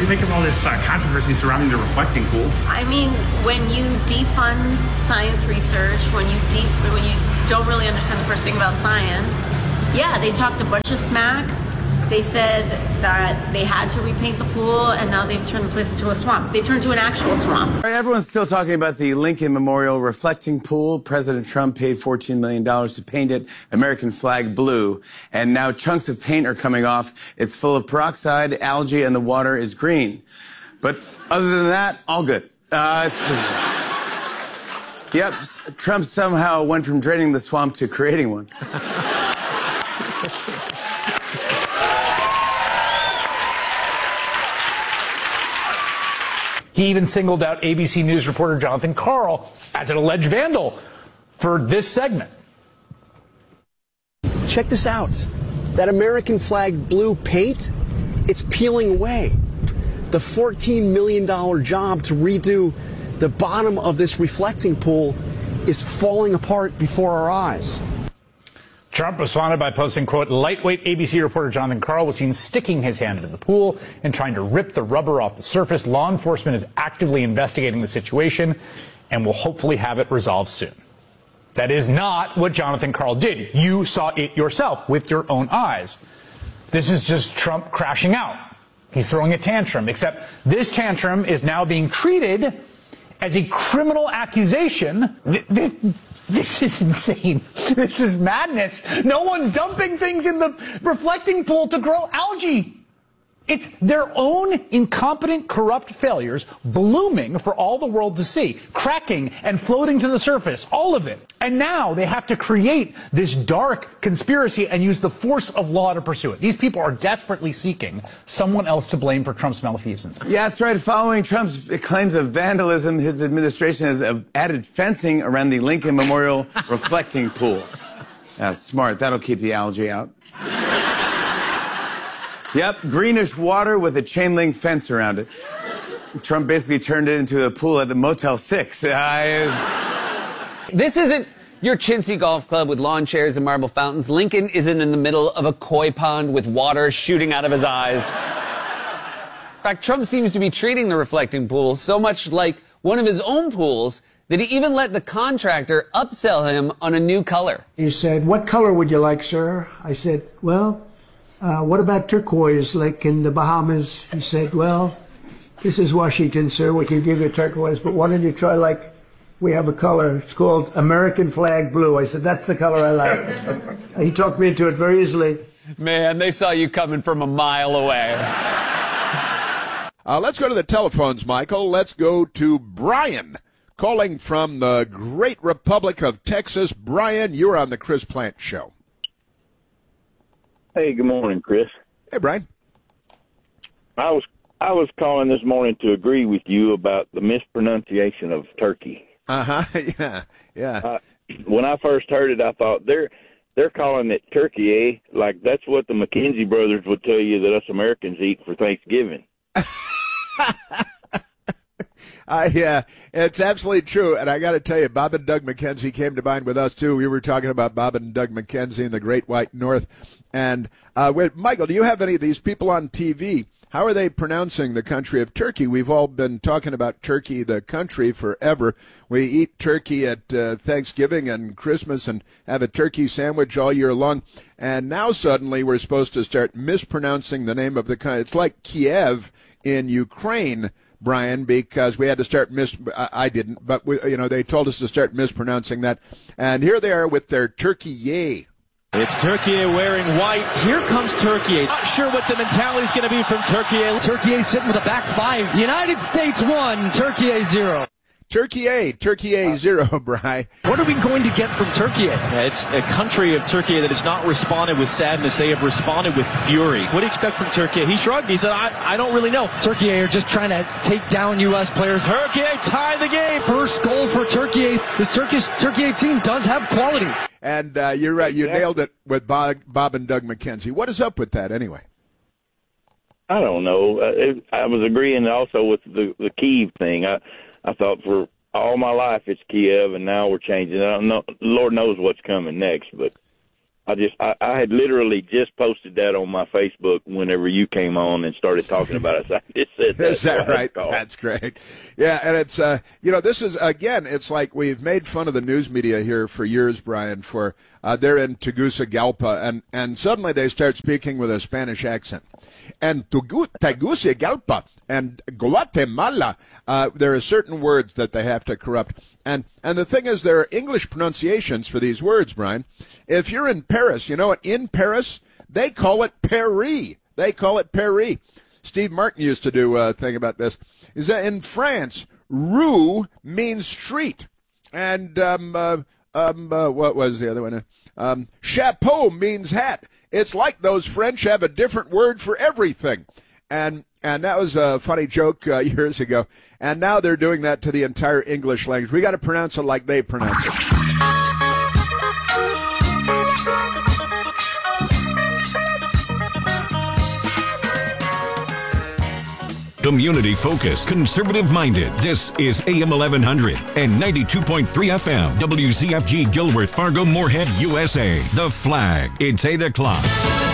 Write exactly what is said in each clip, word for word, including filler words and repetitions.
do you make of all this uh, controversy surrounding the reflecting pool? I mean, when you defund science research, when you de- when you don't really understand the first thing about science, yeah, they talked a bunch of smack. They said that they had to repaint the pool, and now they've turned the place into a swamp. They've turned to an actual swamp. All right, everyone's still talking about the Lincoln Memorial reflecting pool. President Trump paid fourteen million dollars to paint it American flag blue, and now chunks of paint are coming off. It's full of peroxide, algae, and the water is green. But other than that, all good. Uh, it's Yep, Trump somehow went from draining the swamp to creating one. He even singled out A B C News reporter Jonathan Karl as an alleged vandal for this segment. Check this out. That American flag blue paint, it's peeling away. The fourteen million dollars job to redo the bottom of this reflecting pool is falling apart before our eyes. Trump responded by posting, quote, lightweight A B C reporter Jonathan Karl was seen sticking his hand into the pool and trying to rip the rubber off the surface. Law enforcement is actively investigating the situation and will hopefully have it resolved soon. That is not what Jonathan Karl did. You saw it yourself with your own eyes. This is just Trump crashing out. He's throwing a tantrum, except this tantrum is now being treated as a criminal accusation. This is insane. This is madness. No one's dumping things in the reflecting pool to grow algae. It's their own incompetent, corrupt failures blooming for all the world to see, cracking and floating to the surface, all of it. And now they have to create this dark conspiracy and use the force of law to pursue it. These people are desperately seeking someone else to blame for Trump's malfeasance. Yeah, that's right. Following Trump's claims of vandalism, his administration has added fencing around the Lincoln Memorial reflecting pool. Yeah, smart. That'll keep the algae out. Yep, greenish water with a chain link fence around it. Trump basically turned it into a pool at the Motel six. I... This isn't your chintzy golf club with lawn chairs and marble fountains. Lincoln isn't in the middle of a koi pond with water shooting out of his eyes. In fact, Trump seems to be treating the reflecting pool so much like one of his own pools that he even let the contractor upsell him on a new color. He said, "What color would you like, sir?" I said, "Well, Uh, what about turquoise, like in the Bahamas?" He said, "Well, this is Washington, sir. We can give you turquoise, but why don't you try, like, we have a color. It's called American flag blue." I said, "That's the color I like." He talked me into it very easily. Man, they saw you coming from a mile away. Uh, let's go to the telephones, Michael. Let's go to Brian, calling from the great Republic of Texas. Brian, you're on the Chris Plante Show. Hey, good morning, Chris. Hey, Brian. I was I was calling this morning to agree with you about the mispronunciation of turkey. Uh-huh, yeah, yeah. Uh, when I first heard it, I thought, they're they're calling it turkey, eh? Like, that's what the McKenzie brothers would tell you that us Americans eat for Thanksgiving. Uh, yeah, it's absolutely true. And I got to tell you, Bob and Doug McKenzie came to mind with us, too. We were talking about Bob and Doug McKenzie in the Great White North. And, uh, wait, Michael, do you have any of these people on T V? How are they pronouncing the country of Turkey? We've all been talking about Turkey, the country, forever. We eat turkey at uh, Thanksgiving and Christmas and have a turkey sandwich all year long. And now suddenly we're supposed to start mispronouncing the name of the country. It's like Kiev in Ukraine, Brian, because we had to start mis. I didn't, but we, you know, they told us to start mispronouncing that. And here they are with their turkey-yay. It's Turkey wearing white. Here comes Turkey. Not sure what the mentality is going to be from Turkey. Turkey sitting with a back five. United States one, Turkey zero. Turkey A, Turkey A zero, Bri. What are we going to get from Turkey? Yeah, it's a country of Turkey that has not responded with sadness. They have responded with fury. What do you expect from Turkey? He shrugged. He said, I, I don't really know. Turkey are just trying to take down U S players. Turkey tie the game. First goal for Turkey. This Turkish Turkey team does have quality. And uh, you're right. You nailed it with Bob, Bob and Doug McKenzie. What is up with that anyway? I don't know. Uh, it, I was agreeing also with the, the Kiev thing. I, I thought for all my life it's Kiev, and now we're changing. I don't know. Lord knows what's coming next, but I just, I, I had literally just posted that on my Facebook whenever you came on and started talking about it. So I just said that. Is that right? That's great. Yeah, and it's, uh, you know, this is, again, it's like we've made fun of the news media here for years, Brian, for uh, they're in Tegucigalpa, and, and suddenly they start speaking with a Spanish accent. And Tegucigalpa and Guatemala, uh, there are certain words that they have to corrupt. And and the thing is, there are English pronunciations for these words, Brian. If you're in Paris, you know what? In Paris, they call it Paris. They call it Paris. Steve Martin used to do a thing about this. Is that in France, rue means street. And um, uh, um, uh, what was the other one? Um, chapeau means hat. It's like those French have a different word for everything. And and that was a funny joke uh, years ago. And now they're doing that to the entire English language. We got to pronounce it like they pronounce it. Community-focused, conservative-minded. This is A M eleven hundred and ninety-two point three F M. W Z F G Gilbert, Fargo, Moorhead, U S A. The Flag. It's eight o'clock.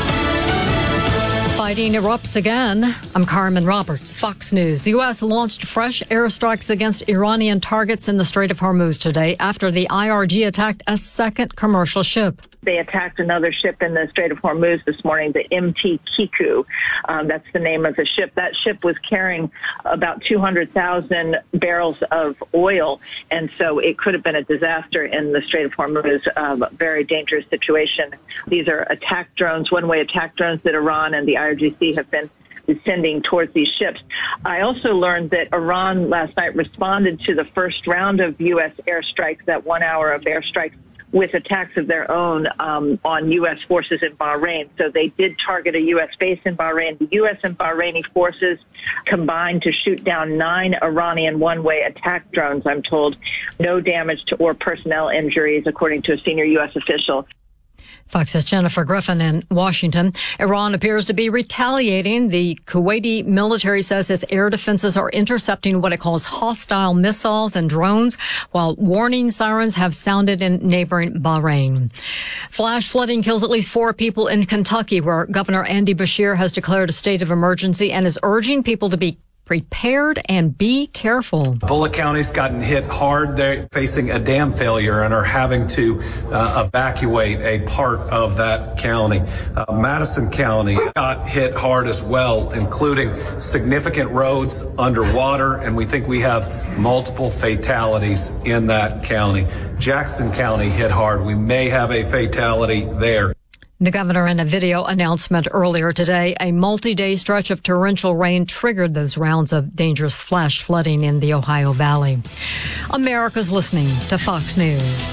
Fighting erupts again. I'm Carmen Roberts, Fox News. The U S launched fresh airstrikes against Iranian targets in the Strait of Hormuz today after the I R G attacked a second commercial ship. They attacked another ship in the Strait of Hormuz this morning, the M T Kiku. Um, that's the name of the ship. That ship was carrying about two hundred thousand barrels of oil, and so it could have been a disaster in the Strait of Hormuz, um, a very dangerous situation. These are attack drones, one-way attack drones that Iran and the I R G C have been sending towards these ships. I also learned that Iran last night responded to the first round of U S airstrikes, that one hour of airstrikes, with attacks of their own um, on U S forces in Bahrain. So they did target a U S base in Bahrain. The U S and Bahraini forces combined to shoot down nine Iranian one-way attack drones, I'm told. No damage to or personnel injuries, according to a senior U S official. Fox's Jennifer Griffin in Washington. Iran appears to be retaliating. The Kuwaiti military says its air defenses are intercepting what it calls hostile missiles and drones, while warning sirens have sounded in neighboring Bahrain. Flash flooding kills at least four people in Kentucky, where Governor Andy Beshear has declared a state of emergency and is urging people to be prepared and be careful. Bullitt County's gotten hit hard. They're facing a dam failure and are having to uh, evacuate a part of that county. Uh, Madison County got hit hard as well, including significant roads underwater, and we think we have multiple fatalities in that county. Jackson County hit hard. We may have a fatality there. The governor, in a video announcement earlier today, a multi-day stretch of torrential rain triggered those rounds of dangerous flash flooding in the Ohio Valley. America's listening to Fox News.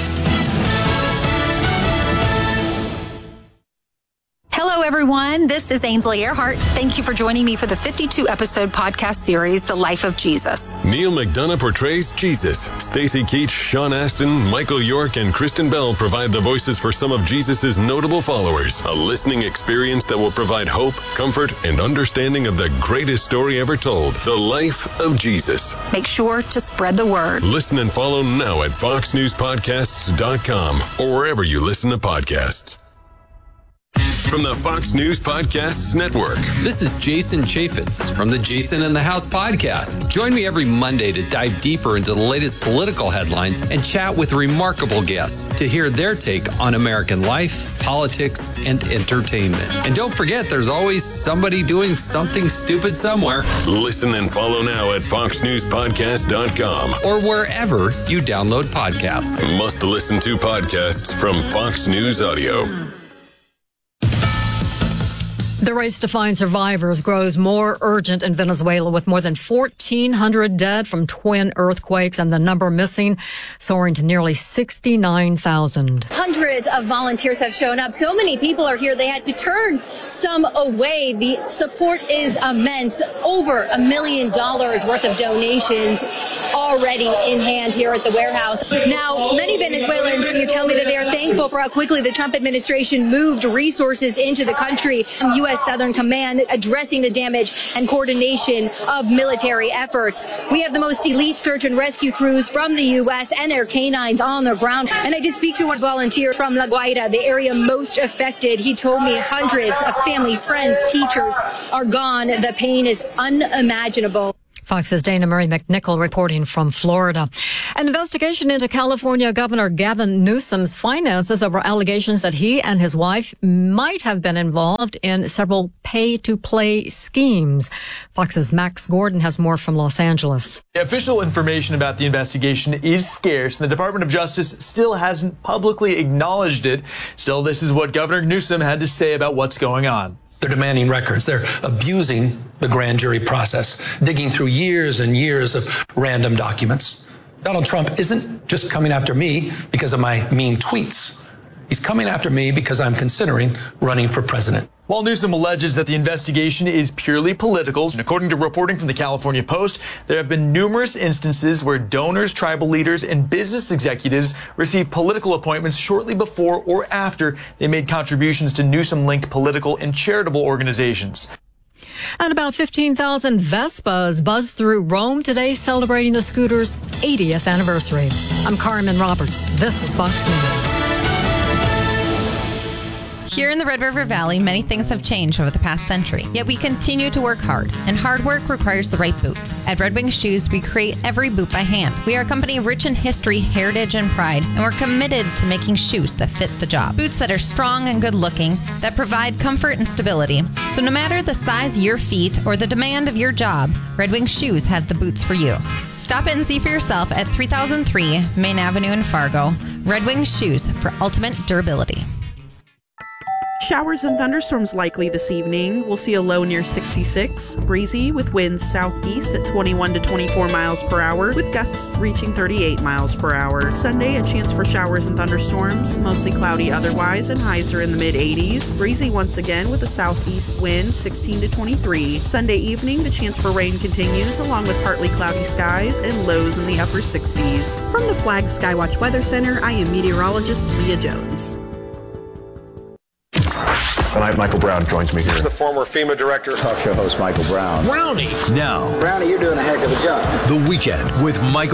Hello, everyone. This is Ainsley Earhart. Thank you for joining me for the fifty-two episode podcast series, The Life of Jesus. Neil McDonough portrays Jesus. Stacy Keach, Sean Astin, Michael York, and Kristen Bell provide the voices for some of Jesus' notable followers. A listening experience that will provide hope, comfort, and understanding of the greatest story ever told, The Life of Jesus. Make sure to spread the word. Listen and follow now at fox news podcasts dot com or wherever you listen to podcasts. From the Fox News Podcasts Network. This is Jason Chaffetz from the Jason in the House podcast. Join me every Monday to dive deeper into the latest political headlines and chat with remarkable guests to hear their take on American life, politics, and entertainment. And don't forget, there's always somebody doing something stupid somewhere. Listen and follow now at fox news podcast dot com or wherever you download podcasts. Must listen to podcasts from Fox News Audio. The race to find survivors grows more urgent in Venezuela, with more than fourteen hundred dead from twin earthquakes and the number missing soaring to nearly sixty-nine thousand. Hundreds of volunteers have shown up. So many people are here, they had to turn some away. The support is immense. Over a million dollars worth of donations already in hand here at the warehouse. Now, many Venezuelans you tell me that they are thankful for how quickly the Trump administration moved resources into the country. U S Southern Command addressing the damage and coordination of military efforts. We have the most elite search and rescue crews from the U S and their canines on the ground. And I did speak to one volunteer from La Guaira, the area most affected. He told me hundreds of family, friends, teachers are gone. The pain is unimaginable. Fox's Dana Murray McNichol reporting from Florida. An investigation into California Governor Gavin Newsom's finances over allegations that he and his wife might have been involved in several pay-to-play schemes. Fox's Max Gordon has more from Los Angeles. Official information about the investigation is scarce, and the Department of Justice still hasn't publicly acknowledged it. Still, this is what Governor Newsom had to say about what's going on. They're demanding records. They're abusing the grand jury process, digging through years and years of random documents. Donald Trump isn't just coming after me because of my mean tweets. He's coming after me because I'm considering running for president. While Newsom alleges that the investigation is purely political, and according to reporting from the California Post, there have been numerous instances where donors, tribal leaders, and business executives received political appointments shortly before or after they made contributions to Newsom-linked political and charitable organizations. And about fifteen thousand Vespas buzzed through Rome today, celebrating the scooter's eightieth anniversary. I'm Carmen Roberts. This is Fox News. Here in the Red River Valley, many things have changed over the past century, yet we continue to work hard, and hard work requires the right boots. At Red Wing Shoes, we create every boot by hand. We are a company rich in history, heritage, and pride, and we're committed to making shoes that fit the job. Boots that are strong and good-looking, that provide comfort and stability. So no matter the size of your feet or the demand of your job, Red Wing Shoes have the boots for you. Stop in and see for yourself at three thousand three Main Avenue in Fargo. Red Wing Shoes for ultimate durability. Showers and thunderstorms likely this evening. We'll see a low near sixty-six, breezy with winds southeast at twenty-one to twenty-four miles per hour, with gusts reaching thirty-eight miles per hour. Sunday, a chance for showers and thunderstorms, mostly cloudy otherwise, and highs are in the mid eighties. Breezy once again with a southeast wind, sixteen to twenty-three. Sunday evening, the chance for rain continues, along with partly cloudy skies and lows in the upper sixties. From the Flag Skywatch Weather Center, I am meteorologist Leah Jones. Tonight, Michael Brown joins me here. This is the former FEMA director. Talk show host Michael Brown. Brownie. Now, Brownie, you're doing a heck of a job. The Weekend with Michael